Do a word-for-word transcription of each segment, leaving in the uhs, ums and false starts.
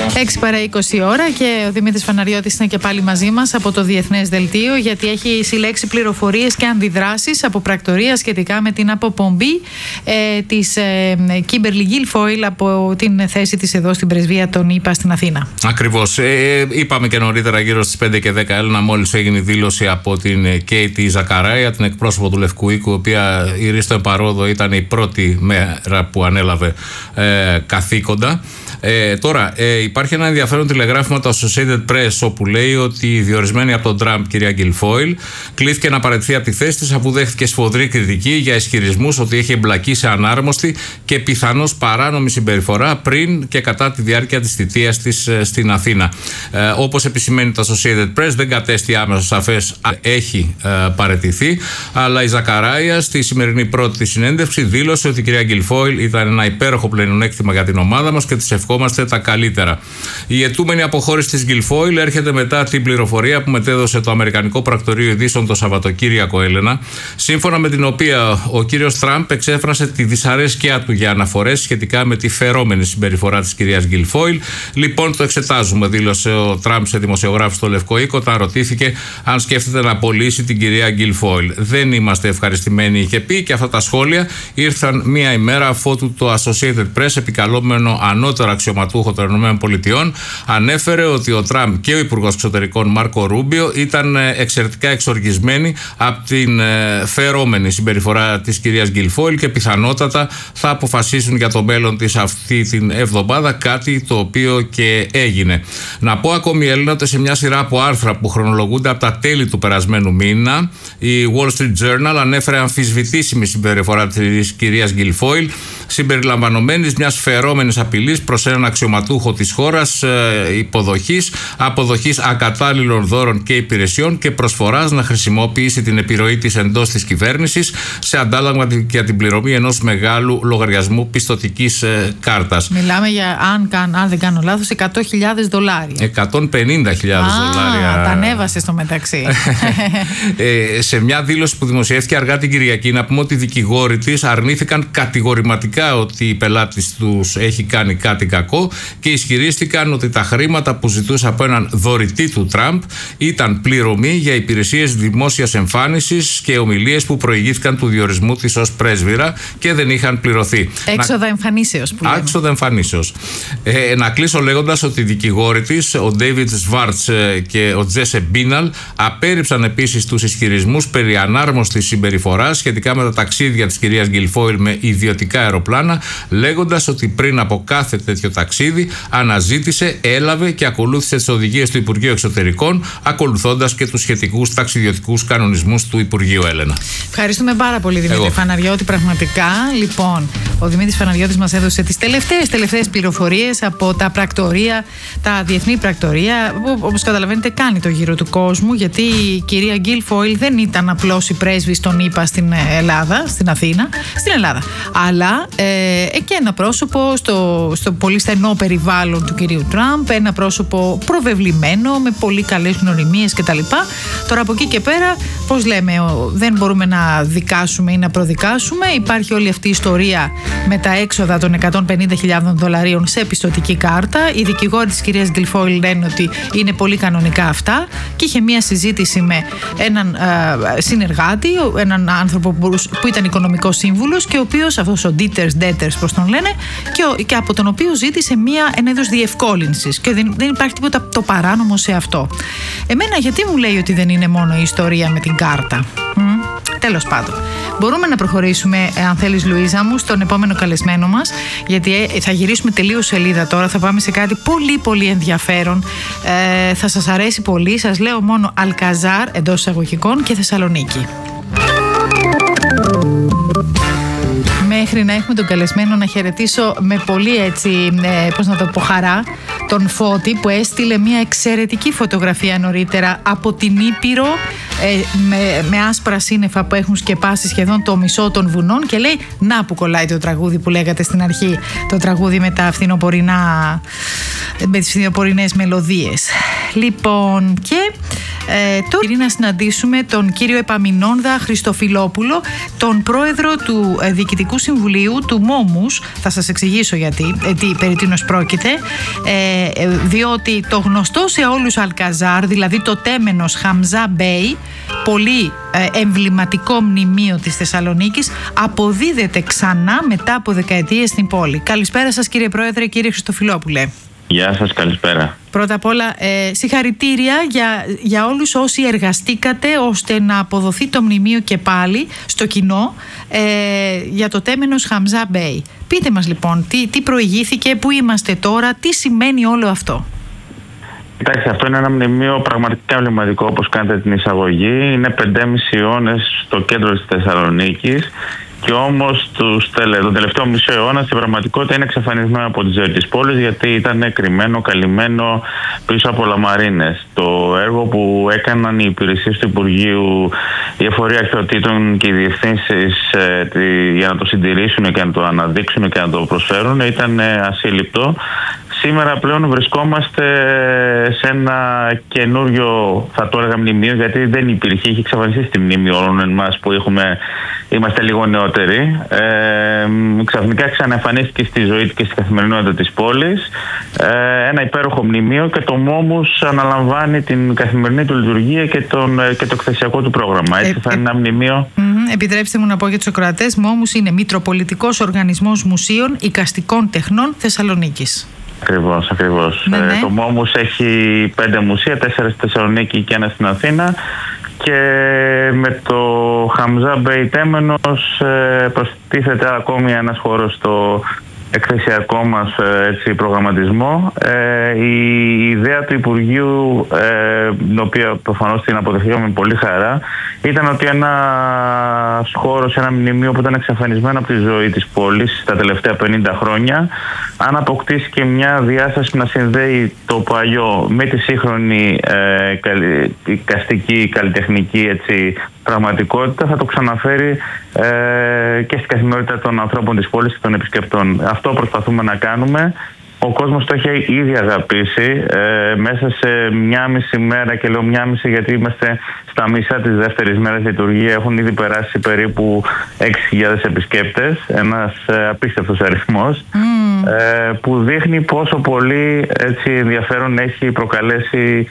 έξι παρά είκοσι ώρα και ο Δημήτρης Φαναριώτης είναι και πάλι μαζί μας από το Διεθνές Δελτίο, γιατί έχει συλλέξει πληροφορίες και αντιδράσεις από πρακτορία σχετικά με την αποπομπή ε, της ε, Κίμπερλι Γκίλφοιλ από την θέση της εδώ στην πρεσβεία των ΗΠΑ στην Αθήνα. Ακριβώς. Ε, είπαμε και νωρίτερα γύρω στις πέντε και δέκα, Έλληνα, μόλις έγινε η δήλωση από την Κέιτι Ζακαράια, την εκπρόσωπο του Λευκού Οίκου, η οποία η Ρίστο Εμπαρόδο ήταν η πρώτη μέρα που ανέλαβε ε, καθήκοντα. Ε, τώρα, ε, υπάρχει ένα ενδιαφέρον τηλεγράφημα του Associated Press, όπου λέει ότι η διορισμένη από τον Τραμπ κυρία Γκίλφοιλ κλήθηκε να παραιτηθεί από τη θέση της, αφού δέχθηκε σφοδρή κριτική για ισχυρισμούς ότι έχει εμπλακεί σε ανάρμοστη και πιθανώς παράνομη συμπεριφορά πριν και κατά τη διάρκεια της θητείας της ε, στην Αθήνα. Ε, όπως επισημαίνει το Associated Press, δεν κατέστη άμεσα σαφές αν έχει ε, παραιτηθεί, αλλά η Ζακαράια στη σημερινή πρώτη συνέντευξη δήλωσε ότι η κυρία Γκίλφοιλ ήταν ένα υπέροχο πλεονέκτημα για την ομάδα μας και της ευχόμαστε τα καλύτερα. Η αιτούμενη αποχώρηση της Γκίλφοιλ έρχεται μετά την πληροφορία που μετέδωσε το Αμερικανικό Πρακτορείο Ειδήσεων το Σαββατοκύριακο, Έλενα, σύμφωνα με την οποία ο κύριος Τραμπ εξέφρασε τη δυσαρέσκειά του για αναφορές σχετικά με τη φερόμενη συμπεριφορά της κυρίας Γκίλφοιλ. Λοιπόν, το εξετάζουμε, δήλωσε ο Τραμπ σε δημοσιογράφους στο Λευκό Οίκο, όταν ρωτήθηκε αν σκέφτεται να απολύσει την κυρία Γκίλφοιλ. Δεν είμαστε ευχαριστημένοι, είχε πει, και αυτά τα σχόλια ήρθαν μία ημέρα αφότου το Associated Press, επικαλούμενο ανώτερο αξιωματούχο των ΗΠΑ, ανέφερε ότι ο Τραμπ και ο Υπουργός Εξωτερικών Μάρκο Ρούμπιο ήταν εξαιρετικά εξοργισμένοι από την φερόμενη συμπεριφορά της κυρίας Γκίλφοιλ και πιθανότατα θα αποφασίσουν για το μέλλον της αυτή την εβδομάδα, κάτι το οποίο και έγινε. Να πω ακόμη, Έλληνα, ότι σε μια σειρά από άρθρα που χρονολογούνται από τα τέλη του περασμένου μήνα, η Wall Street Journal ανέφερε αμφισβητήσιμη συμπεριφορά της κυρίας Γκίλφοιλ, συμπεριλαμβανομένης μιας φερόμενης απειλής προς έναν αξιωματούχο της χώρας, ε, υποδοχής, αποδοχής ακατάλληλων δώρων και υπηρεσιών και προσφοράς να χρησιμοποιήσει την επιρροή της εντός της κυβέρνησης σε αντάλλαγμα για την πληρωμή ενός μεγάλου λογαριασμού πιστωτικής ε, κάρτας. Μιλάμε για, αν, καν, αν δεν κάνω λάθος, εκατό χιλιάδες δολάρια. εκατόν πενήντα χιλιάδες δολάρια. Τα ανέβασε στο μεταξύ. ε, σε μια δήλωση που δημοσιεύτηκε αργά την Κυριακή, να πούμε ότι οι δικηγόροι της αρνήθηκαν κατηγορηματικά ότι η πελάτης τους έχει κάνει κάτι κακό και ισχυρίστηκαν ότι τα χρήματα που ζητούσε από έναν δωρητή του Τραμπ ήταν πληρωμή για υπηρεσίες δημόσιας εμφάνισης και ομιλίες που προηγήθηκαν του διορισμού της ως πρέσβυρα και δεν είχαν πληρωθεί. Έξοδα να... εμφανίσεως που λέμε. Έξοδα εμφανίσεως. Ε, να κλείσω λέγοντας ότι οι δικηγόροι της, ο Ντέιβιτ Σβάρτς και ο Τζέσε Μπίναλ, απέρριψαν επίσης τους ισχυρισμούς περί ανάρμοστης συμπεριφοράς σχετικά με τα ταξίδια της κυρίας Γκίλφοιλ με ιδιωτικά αεροπλάνα, λέγοντας ότι πριν από κάθε τέτοιο ταξίδι αναζήτησε, έλαβε και ακολούθησε τις οδηγίες του Υπουργείου Εξωτερικών, ακολουθώντας και τους σχετικούς ταξιδιωτικούς κανονισμούς του Υπουργείου, Έλενα. Ευχαριστούμε πάρα πολύ, Δημήτρη Εγώ. Φαναριώτη. Πραγματικά, λοιπόν, ο Δημήτρης Φαναριώτης μας έδωσε τις τελευταίες, τελευταίες πληροφορίες από τα πρακτορία, τα διεθνή πρακτορία, που, όπως καταλαβαίνετε, κάνει το γύρο του κόσμου, γιατί η κυρία Γκίλφοιλ δεν ήταν απλώς η πρέσβης των ΗΠΑ στην Ελλάδα, στην Αθήνα, στην Ελλάδα, αλλά ε, και ένα πρόσωπο στο, στο πολύ στενό περιβάλλον του κυρίου Τραμπ, ένα πρόσωπο προβεβλημένο, με πολύ καλές γνωριμίες κτλ. Τώρα από εκεί και πέρα, πώς λέμε, δεν μπορούμε να δικάσουμε ή να προδικάσουμε. Υπάρχει όλη αυτή η ιστορία με τα έξοδα των εκατόν πενήντα χιλιάδων δολαρίων σε πιστωτική κάρτα. Οι δικηγόροι της κυρίας Γκίλφοιλ λένε ότι είναι πολύ κανονικά αυτά και είχε μία συζήτηση με έναν α, συνεργάτη, έναν άνθρωπο που, που ήταν οικονομικός σύμβουλος και ο οποίος, αυτός ο Dieter Deters πώς τον λένε, και, ο, και από τον οποίο ζήτησε μία ένα είδος διευκόλυνσης και δεν, δεν υπάρχει τίποτα το παράνομο σε αυτό. Εμένα γιατί μου λέει ότι δεν είναι μόνο η ιστορία με την κάρτα? Μ? Τέλος πάντων, μπορούμε να προχωρήσουμε, αν θέλεις, Λουίζα μου, στον επόμενο καλεσμένο μας, γιατί θα γυρίσουμε τελείως σελίδα τώρα, θα πάμε σε κάτι πολύ πολύ ενδιαφέρον, ε, θα σας αρέσει πολύ, σας λέω μόνο Αλκαζάρ εντός εισαγωγικών και Θεσσαλονίκη. Μέχρι να έχουμε τον καλεσμένο, να χαιρετήσω με πολύ έτσι, ε, πώς να το πω, χαρά, τον Φώτη, που έστειλε μια εξαιρετική φωτογραφία νωρίτερα από την Ήπειρο, ε, με, με άσπρα σύννεφα που έχουν σκεπάσει σχεδόν το μισό των βουνών, και λέει να που κολλάει το τραγούδι που λέγατε στην αρχή, το τραγούδι με τα φθινοπορεινά, με τις φθινοπορεινές μελωδίες. Λοιπόν, και Ε, τώρα να συναντήσουμε τον κύριο Επαμεινώνδα Χριστοφιλόπουλο, τον πρόεδρο του ε, Διοικητικού Συμβουλίου του Μόμους. Θα σας εξηγήσω γιατί, ε, τι, περί τίνος πρόκειται. Ε, ε, διότι το γνωστό σε όλους Αλκαζάρ, δηλαδή το τέμενος Χαμζά Μπέι, πολύ ε, εμβληματικό μνημείο της Θεσσαλονίκης, αποδίδεται ξανά μετά από δεκαετίες στην πόλη. Καλησπέρα σας κύριε Πρόεδρε, κύριε Χριστοφιλόπουλε. Γεια σας, καλησπέρα. Πρώτα απ' όλα ε, συγχαρητήρια για, για όλους όσοι εργαστήκατε ώστε να αποδοθεί το μνημείο και πάλι στο κοινό ε, για το τέμενος Χαμζά Μπέι. Πείτε μας λοιπόν τι, τι προηγήθηκε, πού είμαστε τώρα, τι σημαίνει όλο αυτό. Κοιτάξτε, αυτό είναι ένα μνημείο πραγματικά εμβληματικό, όπως κάνετε την εισαγωγή. Είναι πεντέμισι αιώνες στο κέντρο της Θεσσαλονίκης και όμως τους τελε... τον τελευταίο μισό αιώνα στην πραγματικότητα είναι εξαφανισμένο από τη ζωή της πόλης, γιατί ήταν κρυμμένο, καλυμμένο πίσω από λαμαρίνες. Το έργο που έκαναν οι υπηρεσίες του Υπουργείου, η Εφορία Αρχαιοτήτων και οι διευθύνσεις ε, τη... για να το συντηρήσουν και να το αναδείξουν και να το προσφέρουν ήταν ε, ασύλληπτο. Σήμερα πλέον βρισκόμαστε σε ένα καινούριο, θα το έλεγα, μνημείο, γιατί δεν υπήρχε, είχε εξαφανιστεί στη μνήμη όλων εμάς που έχουμε, είμαστε λίγο νεότεροι. Ε, ξαφνικά ξαναεμφανίστηκε στη ζωή και στην καθημερινότητα της πόλης ε, ένα υπέροχο μνημείο και το Μόμους αναλαμβάνει την καθημερινή του λειτουργία και, τον, και το εκθεσιακό του πρόγραμμα. Έτσι θα είναι ένα μνημείο. Mm-hmm. Επιτρέψτε μου να πω για τους ακροατές, Μόμους είναι Μητροπολιτικός Οργανισμός Μουσείων Οικαστικών Τεχνών Θεσσαλονίκης. Ακριβώς, ακριβώς. Ναι, ναι. Ε, το Μόμους έχει πέντε μουσεία, τέσσερα στη Θεσσαλονίκη και ένα στην Αθήνα, και με το Χαμζά Μπέι τέμενος ε, προστίθεται ακόμη ένας χώρος στο εκθεσιακό μας έτσι, προγραμματισμό. Ε, η ιδέα του Υπουργείου, ε, την οποία προφανώς την αποδεχτήκαμε με πολύ χαρά, ήταν ότι ένας χώρος, ένα μνημείο που ήταν εξαφανισμένο από τη ζωή της πόλης τα τελευταία πενήντα χρόνια, αν αποκτήσει και μια διάσταση να συνδέει το παλιό με τη σύγχρονη ε, εικαστική, καλλιτεχνική έτσι, πραγματικότητα, θα το ξαναφέρει ε, και στην καθημερινότητα των ανθρώπων της πόλης και των επισκεπτών. Αυτό προσπαθούμε να κάνουμε. Ο κόσμος το έχει ήδη αγαπήσει. Ε, μέσα σε μια μισή μέρα, και λέω μια μισή γιατί είμαστε στα μισά της δεύτερης μέρας λειτουργία, έχουν ήδη περάσει περίπου έξι χιλιάδες επισκέπτες, ένας ε, απίστευτος αριθμός, mm. ε, που δείχνει πόσο πολύ έτσι, ενδιαφέρον έχει προκαλέσει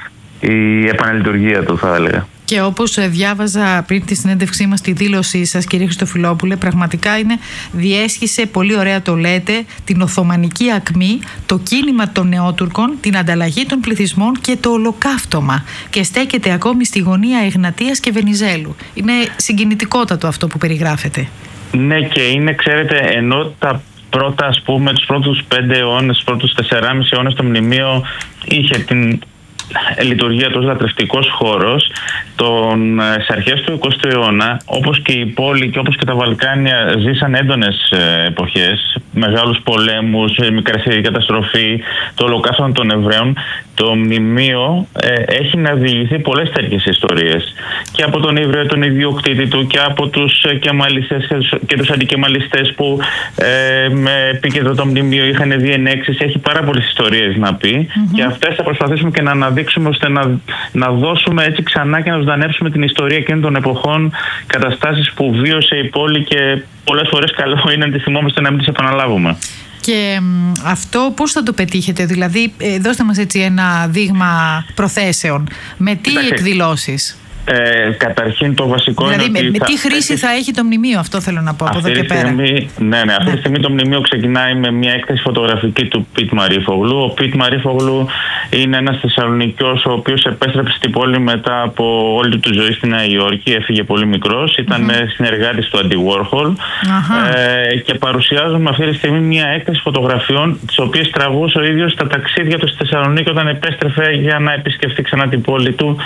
η επαναλειτουργία του, θα έλεγα. Και όπως διάβαζα πριν τη συνέντευξή μας τη δήλωσή σας, κύριε Χριστοφιλόπουλε, πραγματικά είναι, διέσχισε, πολύ ωραία το λέτε, την Οθωμανική ακμή, το κίνημα των Νεότουρκων, την ανταλλαγή των πληθυσμών και το ολοκαύτωμα, και στέκεται ακόμη στη γωνία Εγνατίας και Βενιζέλου. Είναι συγκινητικότατο αυτό που περιγράφεται. Ναι, και είναι, ξέρετε, ενώ τα πρώτα, ας πούμε, τους πρώτους πέντε αιώνες, τους πρώτους τεσσεράμισι αιώνες το μνημείο είχε την λειτουργία του ως λατρευτικός χώρος, τον, σε αρχές του εικοστού αιώνα, όπως και η πόλη και όπως και τα Βαλκάνια ζήσαν έντονες εποχές, μεγάλους πολέμους, μικρές καταστροφή, το ολοκαύτωμα των Εβραίων. Το μνημείο ε, έχει να διηγηθεί πολλές τέτοιες ιστορίες, και από τον Εβραίο τον ιδιοκτήτη του, και από τους κεμαλιστές και τους αντικεμαλιστές που ε, με επίκεντρο το μνημείο είχαν διενέξεις. Έχει πάρα πολλές ιστορίες να πει, mm-hmm. και αυτές θα προσπαθήσουμε και να αναδείξουμε, ώστε να, να δώσουμε έτσι ξανά και να ζωντανέψουμε την ιστορία εκείνων των εποχών, καταστάσεις που βίωσε η πόλη, και πολλές φορές καλό είναι να τις θυμόμαστε, να μην τις επαναλάβουμε. Και αυτό πώς θα το πετύχετε, δηλαδή ε, δώστε μας έτσι ένα δείγμα προθέσεων, με τι Κοιτάξτε, εκδηλώσεις. Ε, καταρχήν το βασικό δηλαδή, είναι με, ότι με θα... τι χρήση θα έχει το μνημείο, αυτό θέλω να πω από εδώ και πέρα. Στιγμή, ναι, ναι, αυτή ναι. τη στιγμή το μνημείο ξεκινάει με μια έκθεση φωτογραφική του Πιτ Μαρίφογλου. Ο Πιτ Μαρίφογλου είναι ένας Θεσσαλονικιός ο οποίος επέστρεψε στην πόλη μετά από όλη του τη ζωή στη Νέα Υόρκη. Έφυγε πολύ μικρός, ήταν mm-hmm. συνεργάτης του Αντι Βόρχολ, uh-huh. ε, και παρουσιάζουμε αυτή τη στιγμή μια έκθεση φωτογραφιών, τις οποίες τραβούσε ο ίδιος στα ταξίδια του στη Θεσσαλονίκη όταν επέστρεφε για να επισκεφτεί ξανά την πόλη του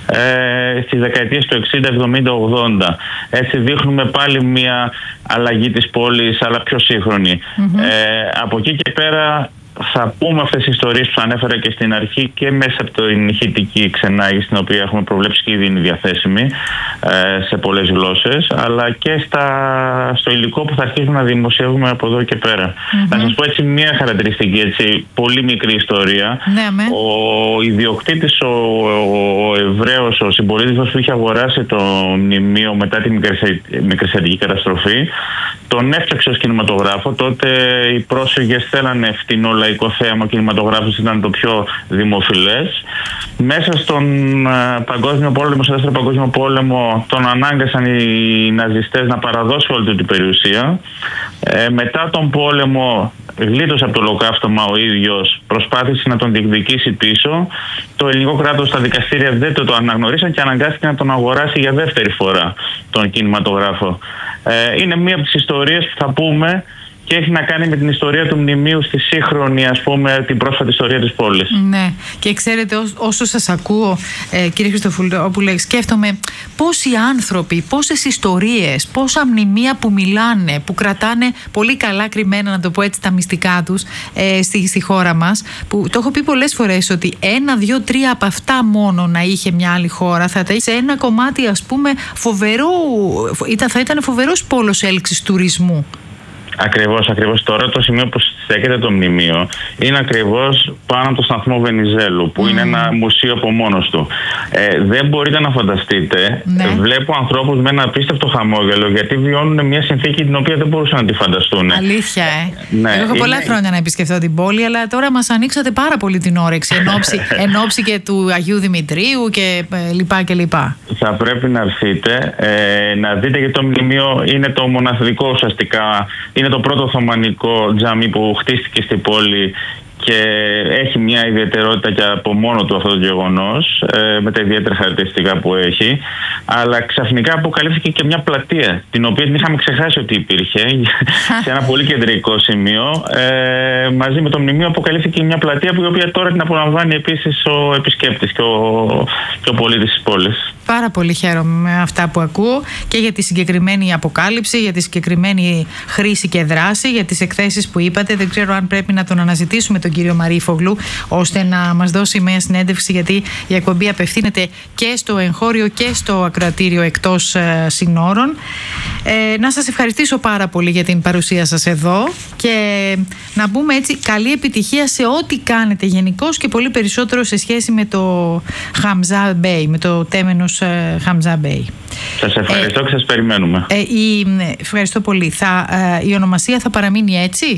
ε, στις δεκαετίες του εξήντα, εβδομήντα, ογδόντα. Έτσι δείχνουμε πάλι μια αλλαγή της πόλης, αλλά πιο σύγχρονη. Mm-hmm. Ε, από εκεί και πέρα θα πούμε αυτές τις ιστορίες που ανέφερα και στην αρχή και μέσα από την ηχητική ξενάγηση, την οποία έχουμε προβλέψει και ήδη είναι διαθέσιμη ε, σε πολλές γλώσσες, αλλά και στα, στο υλικό που θα αρχίσουμε να δημοσιεύουμε από εδώ και πέρα. Mm-hmm. Να σας πω έτσι μια χαρακτηριστική, έτσι, πολύ μικρή ιστορία. Ναι, ο ιδιοκτήτης, ο, ο, ο Εβραίος, ο συμπολίτης μας που είχε αγοράσει το μνημείο μετά τη μικρασιατική καταστροφή, τον έφτιαξε ως κινηματογράφο. Τότε οι πρόσφυγες θέλανε φτηνό λαϊκό θέαμα, ο κινηματογράφος ήταν το πιο δημοφιλές. Μέσα στον Παγκόσμιο Πόλεμο, στο Δεύτερο Παγκόσμιο Πόλεμο, τον ανάγκασαν οι ναζιστές να παραδώσει όλη την περιουσία. Ε, μετά τον πόλεμο γλίτωσε από το ολοκαύτωμα ο ίδιος, προσπάθησε να τον διεκδικήσει πίσω. Το ελληνικό κράτος, στα δικαστήρια δεν το, το αναγνωρίσαν και αναγκάστηκε να τον αγοράσει για δεύτερη φορά τον κινηματογράφο. Ε, είναι μία από τις ιστορίες που θα πούμε και έχει να κάνει με την ιστορία του μνημείου στη σύγχρονη, ας πούμε, την πρόσφατη ιστορία της πόλης. Ναι, και ξέρετε, όσο σας ακούω, ε, κύριε Χριστοφυλόπουλε, σκέφτομαι πόσοι άνθρωποι, πόσες ιστορίες, πόσα μνημεία που μιλάνε, που κρατάνε πολύ καλά κρυμμένα, να το πω έτσι, τα μυστικά τους ε, στη, στη χώρα μας, που το έχω πει πολλές φορές ότι ένα, δύο, τρία από αυτά μόνο να είχε μια άλλη χώρα, θα ήταν σε ένα κομμάτι, ας πούμε, φοβερό, θα ήταν φοβερός πόλος έλξης τουρισμού. Ακριβώς, ακριβώς. Τώρα το σημείο που στέκεται το μνημείο είναι ακριβώς πάνω από το σταθμό Βενιζέλου, που mm. είναι ένα μουσείο από μόνος του. Ε, δεν μπορείτε να φανταστείτε. Ναι. Βλέπω ανθρώπους με ένα απίστευτο χαμόγελο, γιατί βιώνουν μια συνθήκη την οποία δεν μπορούσαν να τη φανταστούν. Αλήθεια, ε. Ναι, εγώ έχω είναι... πολλά χρόνια να επισκεφθώ την πόλη, αλλά τώρα μας ανοίξατε πάρα πολύ την όρεξη. Εν ώψη και του Αγίου Δημητρίου και ε, λοιπά και λοιπά. Θα πρέπει να έρθετε, ε, να δείτε, γιατί το μνημείο είναι το μοναδικό ουσιαστικά. Είναι το πρώτο οθωμανικό τζαμί που χτίστηκε στην πόλη και έχει μια ιδιαιτερότητα και από μόνο του αυτό το γεγονός, ε, με τα ιδιαίτερα χαρακτηριστικά που έχει. Αλλά ξαφνικά αποκαλύφθηκε και μια πλατεία, την οποία την είχαμε ξεχάσει ότι υπήρχε, σε ένα πολύ κεντρικό σημείο. Ε, μαζί με το μνημείο αποκαλύφθηκε μια πλατεία, που η οποία τώρα την απολαμβάνει επίσης ο επισκέπτης και ο, και ο πολίτης της πόλης. Πάρα πολύ χαίρομαι με αυτά που ακούω και για τη συγκεκριμένη αποκάλυψη, για τη συγκεκριμένη χρήση και δράση, για τις εκθέσεις που είπατε. Δεν ξέρω αν πρέπει να τον αναζητήσουμε τον κύριο Μαρίφογλου, ώστε να μας δώσει μια συνέντευξη, γιατί η εκπομπή απευθύνεται και στο εγχώριο και στο ακροατήριο εκτός ε, συνόρων. Ε, να σας ευχαριστήσω πάρα πολύ για την παρουσία σας εδώ και να πούμε έτσι καλή επιτυχία σε ό,τι κάνετε γενικώς και πολύ περισσότερο σε σχέση με το Χαμζά Μπέι, με το τέμενος ε, Χαμζά Μπέι. Σας ευχαριστώ ε, και σας περιμένουμε. Ε, η, ευχαριστώ πολύ. Θα, ε, η ονομασία θα παραμείνει έτσι?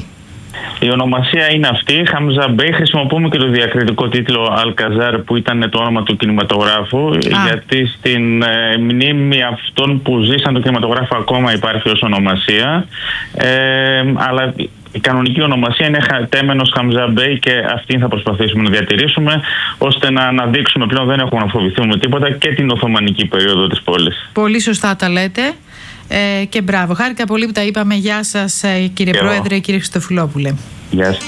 Η ονομασία είναι αυτή, Χαμζά Μπέι. Χρησιμοποιούμε και το διακριτικό τίτλο Αλκαζάρ, που ήταν το όνομα του κινηματογράφου, Α. γιατί στην ε, μνήμη αυτών που ζήσαν το κινηματογράφο ακόμα υπάρχει ως ονομασία. Ε, αλλά η κανονική ονομασία είναι τέμενος Χαμζά Μπέι και αυτήν θα προσπαθήσουμε να διατηρήσουμε, ώστε να αναδείξουμε πλέον, δεν έχουμε να φοβηθούμε τίποτα, και την Οθωμανική περίοδο της πόλης. Πολύ σωστά τα λέτε. Ε, και μπράβο. Χάρηκα πολύ που τα είπαμε. Γεια σας, κύριε και Πρόεδρε, εγώ. Κύριε Χριστοφυλόπουλε. Γεια σας.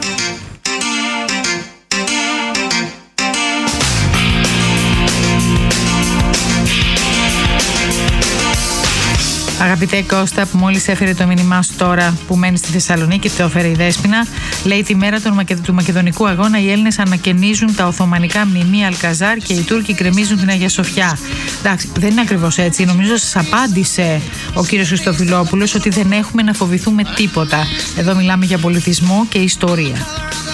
Αγαπητέ Κώστα, που μόλις έφερε το μήνυμά σου τώρα, που μένει στη Θεσσαλονίκη, το έφερε η Δέσποινα, λέει: τη μέρα του Μακεδονικού Αγώνα οι Έλληνες ανακαινίζουν τα Οθωμανικά μνημεία Αλκαζάρ και οι Τούρκοι γκρεμίζουν την Αγία Σοφιά. Εντάξει, δεν είναι ακριβώς έτσι. Νομίζω σας απάντησε ο κύριος Χριστοφυλόπουλος ότι δεν έχουμε να φοβηθούμε τίποτα. Εδώ μιλάμε για πολιτισμό και ιστορία.